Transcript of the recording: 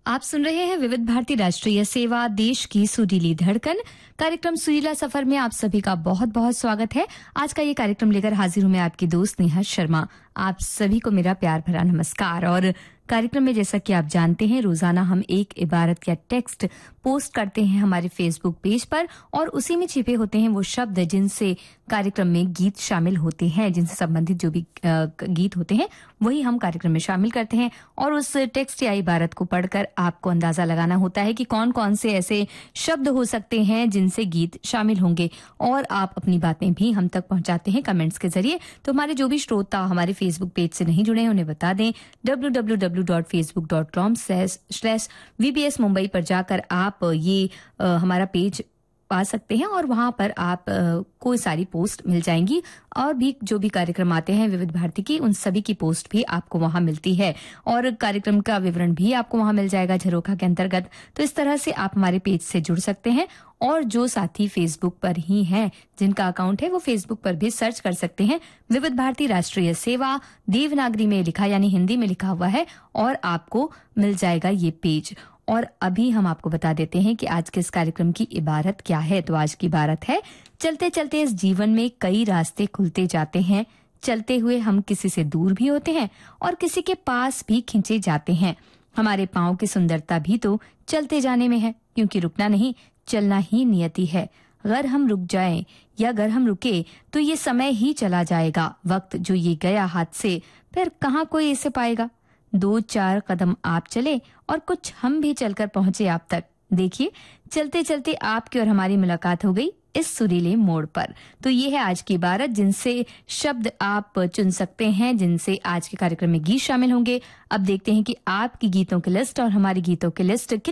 आप सुन रहे हैं विविध भारती राष्ट्रीय सेवा, देश की सुरीली धड़कन। कार्यक्रम सुरीला सफर में आप सभी का बहुत बहुत स्वागत है। आज का ये कार्यक्रम लेकर हाजिर हूं मैं आपकी दोस्त नेहा शर्मा। आप सभी को मेरा प्यार भरा नमस्कार। और कार्यक्रम में जैसा कि आप जानते हैं, रोजाना हम एक इबारत या टेक्स्ट पोस्ट करते हैं हमारे फेसबुक पेज पर, और उसी में छिपे होते हैं वो शब्द जिनसे कार्यक्रम में गीत शामिल होते हैं, जिनसे संबंधित जो भी गीत होते हैं वही हम कार्यक्रम में शामिल करते हैं। और उस टेक्स्ट या इबारत को पढ़कर आपको अंदाजा लगाना होता है कि कौन कौन से ऐसे शब्द हो सकते हैं जिनसे गीत शामिल होंगे, और आप अपनी बातें भी हम तक पहुंचाते हैं कमेंट्स के जरिए। तो हमारे जो भी श्रोता हमारे फेसबुक पेज से नहीं जुड़े हैं उन्हें बता दें, www.facebook.com/VBS मुंबई पर जाकर आप ये हमारा पेज पा सकते हैं, और वहां पर आप कोई सारी पोस्ट मिल जाएंगी, और भी जो भी कार्यक्रम आते हैं विविध भारती की उन सभी की पोस्ट भी आपको वहां मिलती है, और कार्यक्रम का विवरण भी आपको वहां मिल जाएगा झरोखा के अंतर्गत। तो इस तरह से आप हमारे पेज से जुड़ सकते हैं। और जो साथी फेसबुक पर ही हैं, जिनका अकाउंट है, वो फेसबुक पर भी सर्च कर सकते हैं विविध भारती राष्ट्रीय सेवा, देवनागरी में लिखा यानी हिंदी में लिखा हुआ है, और आपको मिल जाएगा ये पेज। और अभी हम आपको बता देते हैं कि आज के इस कार्यक्रम की इबारत क्या है। तो आज की इबारत है, चलते चलते इस जीवन में कई रास्ते खुलते जाते हैं, चलते हुए हम किसी से दूर भी होते हैं और किसी के पास भी खिंचे जाते हैं। हमारे पाँव की सुंदरता भी तो चलते जाने में है, क्योंकि रुकना नहीं, चलना ही नियति है। अगर हम रुक जाएं या अगर हम रुके तो ये समय ही चला जाएगा। वक्त जो ये गया हाथ से, फिर कहाँ कोई इसे पाएगा। 2-4 कदम आप चले और कुछ हम भी चलकर पहुंचे आप तक। देखिए, चलते चलते आपकी और हमारी मुलाकात हो गई इस सुरीले मोड़ पर। तो ये है आज की इबारत, जिनसे शब्द आप चुन सकते हैं, जिनसे आज के कार्यक्रम में गीत शामिल होंगे। अब देखते हैं कि आपकी गीतों की लिस्ट और हमारी गीतों की लिस्ट